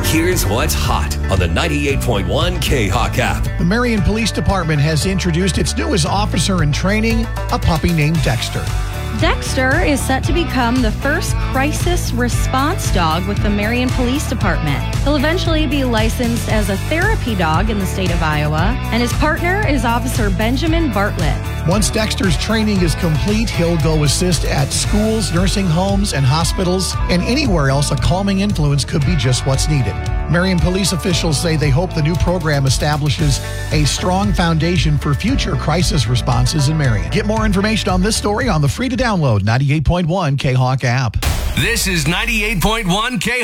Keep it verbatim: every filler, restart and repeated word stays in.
Here's what's hot on the ninety-eight point one K-Hawk app. The Marion Police Department has introduced its newest officer in training, a puppy named Dexter. Dexter is set to become the first crisis response dog with the Marion Police Department. He'll eventually be licensed as a therapy dog in the state of Iowa, and his partner is Officer Benjamin Bartlett. Once Dexter's training is complete, he'll go assist at schools, nursing homes, and hospitals, and anywhere else a calming influence could be just what's needed. Marion police officials say they hope the new program establishes a strong foundation for future crisis responses in Marion. Get more information on this story on the free-to-download ninety-eight point one K-Hawk app. This is ninety-eight point one K-Hawk.